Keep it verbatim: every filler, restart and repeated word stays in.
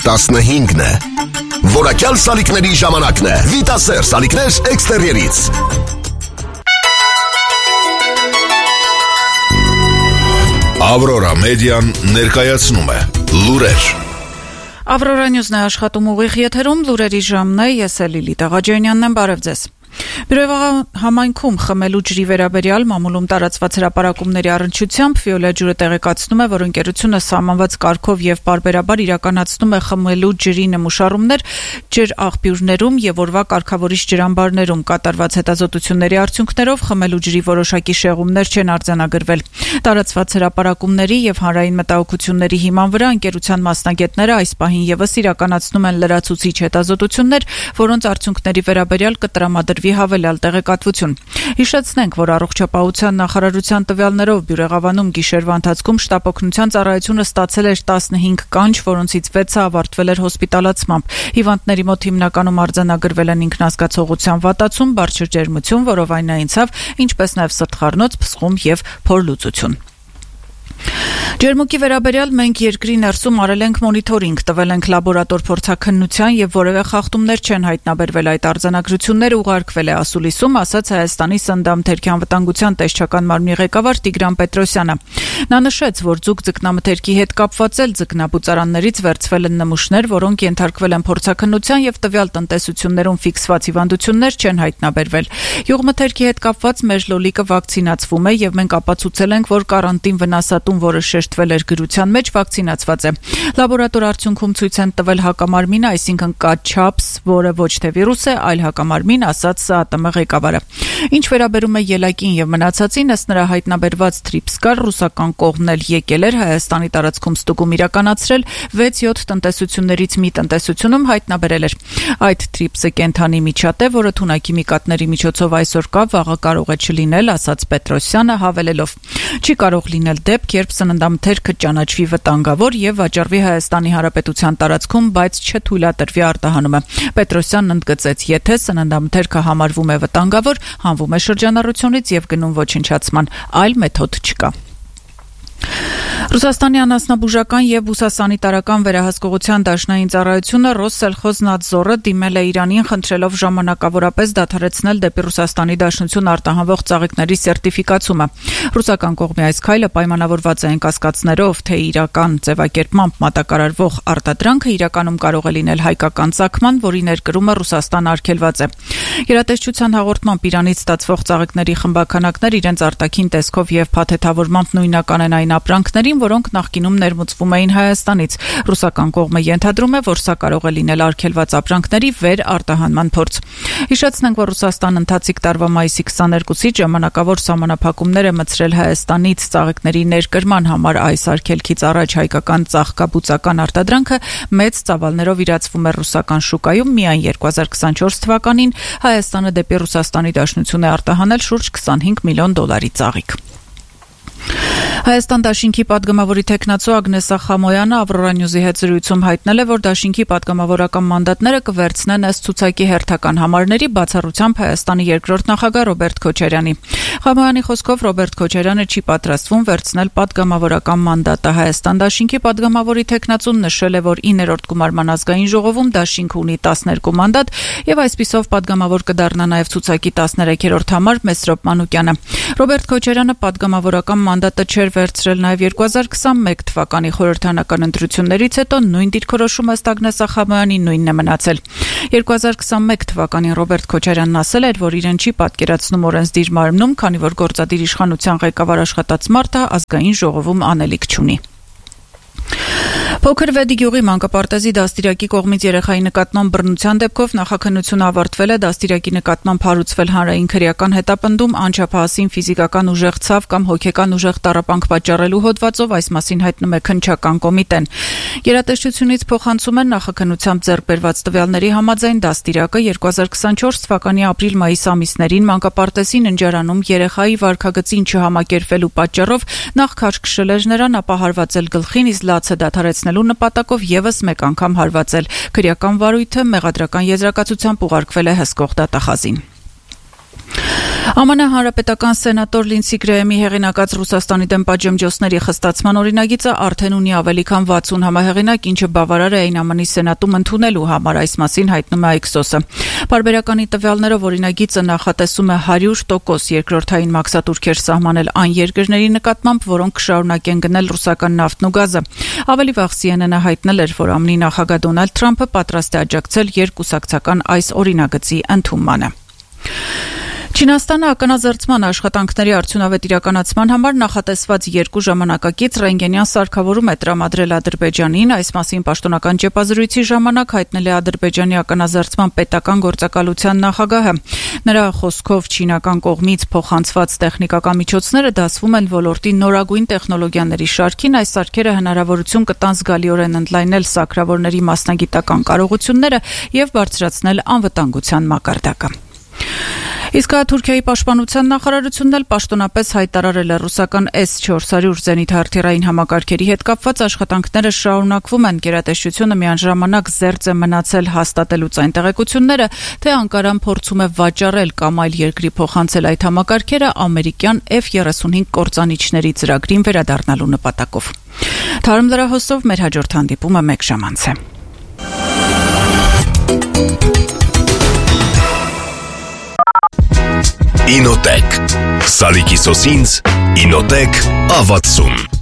տասնհինգն է։ Որակյալ սալիկների ժամանակն է։ Վիտասեր սալիկներ էքստերիերից։ Ավրորա մեդիան ներկայացնում է լուրեր։ Ավրորա նյուզն է աշխատում ուղիղ եթերում, լուրերի ժամն է, ես է Լիլիթ Աղաջանյանն եմ, բարև ձեզ։ Բյուրեղի համայնքում խմելու ջրի վերաբերյալ մամուլում տարածված հրապարակումների առնչությամբ Վիոլա ջուրը տեղեկացնում է, որ ընկերությունը սահմանված կարգով եւ պարբերաբար իրականացնում է խմելու ջրի նմուշառումներ ջրաղբյուրներում եւ օրվա կարգավորիչ ջրամբարներում կատարված հետազոտությունների արդյունքներով խմելու ջրի որոշակի շեղումներ չեն արձանագրվել։ Տարածված հրապարակումների եւ հանրային մտահոգությունների հիման վրա ընկերության մասնագետները այս պահին եւս իրականացնում են լրացուցիչ հետազոտություններ, որոնց արդյունքների վերաբերյալ կտրամադրվի հավելյալ տեղեկատվություն։ Հիշեցնենք, որ առողջապահության նախարարության տվյալներով Բյուրեղավանում գիշերվա ընթացքում շտապօգնության ծառայությունը ստացել էր տասնհինգ կանչ, որոնցից վեցը ավարտվել էր հոսպիտալացմամբ։ Հիվանդների մոտ հիմնականում արձանագրվել են ինքնազգացողության վատացում, բարձր ջերմություն, որովայնային ցավ, ինչպես նաև սրտխառնոց, փսխում եւ փորլուծություն։ Ջերմուկի վերաբերյալ մենք երկրի ներսում արել ենք մոնիթորինգ, տվել ենք լաբորատոր փորձաքննության եւ որևէ խախտումներ չեն հայտնաբերվել, այդ արձանագրությունները ուղարկվել է ասուլիսում, ասաց Հայաստանի սննդամթերքի անվտանգության տեսչական մարմնի ղեկավար Տիգրան Պետրոսյանը։ Նա նշեց, որ ձուկ ձկնամթերքի հետ կապված էլ ձկնաբուծարաններից վերցվել են նմուշներ, որոնք ենթարկվել են փորձաքննության եւ տվյալ տնտեսություններում ֆիքսված հիվանդություններ չեն հայտնաբերվել։ Յուղմթերքի հետ կապված մեր լոլիկը վակցինացվում է եւ մենք ապացուցել ենք, որ կարանտին վնասատուն, որը շեշտվել էր գրության մեջ, վակցինացված է։ Լաբորատոր արդյունքում ցույց են տվել հակամարմինը, այսինքն կա չափս, որը ոչ թե վիրուս է, այլ հակամարմին, ասաց ՍԱՏՄ ղեկավարը։ Ինչ վերաբերում է ելակին եւ մնացածին, ըստ նրա հայտնաբերված թրիպսկար ռուսական կողմն էլ եկել էր Հայաստանի տարածքում ստուգում իրականացրել, վեց-յոթ տնտեսություններից մի տնտեսությունում հայտնաբերել էր։ Այդ թրիպսը կենդանի միջատե, որը թունաքիմիկատների միջոցով այսօր կա, վաղը կարող է չլինել, ասաց Պետրոսյանը, հավելելով. Չի կարող լինել դեպք, երբ սննդամթերքը ճանաչվի վտանգավոր եւ վաճառվի Հայաստանի Հանրապետության տարածքում, բայց չթույլատրվի արտահանումը։ Պետրոսյանն ընդգծեց, եթե սննդամթերքը համարվում է վտանգավոր, հանվում է շրջանառությունից եւ գնում ոչնչացման, այլ մեթոդ չկա։ Ռուսաստանի անասնաբուժական եւ բուսասանիտարական վերահսկողության դաշնային ծառայությունը Ռոսսելխոզնադզորը դիմել է Իրանին, խնդրելով ժամանակավորապես դադարեցնել դեպի Ռուսաստանի Դաշնություն արտահանվող ծաղիկների սերտիֆիկացումը։ Ռուսական կողմի այս քայլը պայմանավորված է այն կասկածներով, թե իրական ձևակերպմամբ մատակարարվող արտադրանքը իրականում կարող է լինել հայկական ծագման, որի ներկրումը Ռուսաստան արգելված է։ Գերատեսչության հաղորդմամբ Իրանից ստացվող ծաղիկների խմբականակներ իրենց արտաքին տեսքով եւ փաթեթավորմամբ նույնական են այն ապրանքներին, որոնք նախկինում ներմուծվում էին Հայաստանից։ Ռուսական կողմը ենթադրում է, որ սա կարող է լինել արգելված ապրանքների վերարտահանման փորձ։ Հիշեցնենք, որ Ռուսաստանը ընթացիկ տարվա մայիսի քսաներկուսից ժամանակավոր սահմանափակումներ է մտցրել Հայաստանից ծաղիկների ներկրման համար։ Այս արգելքից առաջ հայկական ծաղկաբուծական արտադրանքը մեծ ծավալներով իրացվում է ռուսական շուկայում։ Միայն երկու հազար քսանչորս թվականին Հայաստանը դեպի Ռուսաստանի Դաշնություն է արտահանել շուրջ քսանհինգ միլիոն դոլարի ծաղիկ։ Հայաստան դաշինքի պատգամավորի թեկնածու Ագնեսա Խամոյանը Ավրորա նյուզի հետ զրույցում հայտնել է, որ դաշինքի պատգամավորական մանդատները կվերցնեն ըստ ցուցակի հերթական համարների, բացառությամբ Հայաստանի երկրորդ նախագահ Ռոբերտ Քոչարյանի։ Խամոյանի խոսքով Ռոբերտ Քոչարյանը չի պատրաստվում վերցնել պատգամավորական մանդատը։ Հայաստան դաշինքի պատգամավորի թեկնածուն նշել է, որ իններորդ գումարման ազգային ժողովում դաշինքը ունի տասներկու մանդատ եւ այսպիսով պատգամավոր կդառնա նաեւ ցուցակի տասներեքերորդ համար Մեսրոպ Մանուկյանը։ Ռոբերտ Քոչարյանը պատգամավորական մանդատը չէր վերցրել նաև երկու հազար քսանմեկ թվականի խորհրդարանական ընտրություններից հետո նույն դիրքորոշումը ըստ Ագնեսա Խամոյանի նույնն է մնացել։ երկու հազար քսանմեկ թվականին Ռոբերտ Քոչարյանն ասել էր, որ իրեն չի պատկերացնում օրենսդիր մարմնում, քանի որ գործադիր իշխանության ղեկավար աշխատած մարդը ազգային ժողովում անելիք չունի։ Փոքր Վեդի գյուղի մանկապարտեզի դաստիարակի կողմից երեխայի նկատմամբ բռնության դեպքով նախաքննությունը ավարտվել է, դաստիարակի նկատմամբ հարուցվել հանրային քրեական հետապնդում, անչափահասին ֆիզիկական ուժեղ ցավ կամ հոգեկան ուժեղ տառապանք պատճառելու հոդվածով, այս մասին հայտնում է քննչական կոմիտեն։ Գերատեսչությունից փոխանցում են նախաքննությամբ ձեռք բերված տվյալների համաձայն դաստիարակը երկու հազար քսանչորս թվականի ապրիլ-մայիս ամիսներին մանկապարտեզի ննջարանում երեխայի վարքագծին չհամակերպվելու պատճառով նախ քաշքշել էր նրան, ապա հարվածել գլխին, իսկ լացը դադարեցնելու նպատակով եւս մեկ անգամ հարվածել։ Քրեական վարույթը մեղադրական եզրակացությամբ ուղարկվել է հսկող դատախազին։ Է Մ Ն հանրապետական սենատոր Լինսի Գրեհեմի հեղինակած Ռուսաստանի դեմ պատժամիջոցների խստացման օրինագիծը արդեն ունի ավելի քան վաթսուն համահեղինակ, ինչը բավարար է այն Ա Մ Ն-ի սենատում ընդունելու համար, այս մասին հայտնում է Axios-ը։ Պարբերականի տվյալներով օրինագիծը նախատեսում է հարյուր տոկոս երկրորդային մաքսատուրքեր սահմանել այն երկրների նկատմամբ, որոնք կշարունակեն գնել ռուսական նավթն ու գազը։ Ավելի վաղ C N N-ը հայտնել էր, որ Ա Մ Ն-ի նախագահ Դոնալդ Թրամփը պատրաստ է աջակցել երկկուսակցական այս օրինագծի ընդունմանը։ Չինաստանը ականաձերծման աշխատանքների արդյունավետ իրականացման համար նախատեսված երկու ժամանակակից ռենտգենյան սարքավորում է տրամադրել Ադրբեջանին, այս մասին պաշտոնական ճեպազրույցի ժամանակ հայտնել է Ադրբեջանի ականաձերծման պետական գործակալության նախագահը։ Նրա խոսքով չինական կողմից փոխանցված տեխնիկական միջոցները դասվում են ոլորտի նորագույն տեխնոլոգիաների շարքին, այս սարքերը հնարավորություն կտան զգալիորեն ընդլայնել սարքավորների մասնագիտական կարողությունները եւ բարձրացնել անվտանգության մակարդակը։ Իսկ Թուրքիայի պաշտպանության նախարարությունն էլ պաշտոնապես հայտարարել է ռուսական S չորս հարյուր զենիթահրթիռային համակարգերի հետ կապված աշխատանքները շարունակվում են, գերատեսչությունը միաժամանակ զերծ է մնացել հաստատելուց այն տեղեկությունները, թե Անկարան փորձում է վաճառել կամ այլ երկրի փոխանցել այդ համակարգերը ամերիկյան F երեսունհինգ կործանիչների ծրագրին վերադառնալու նպատակով։ Թարմ լրահոսով մեր հաջորդ հանդիպումը մեկ ժամ անց է։ Ինոտեք Սալիկի սոսինց Ինոտեք ավացում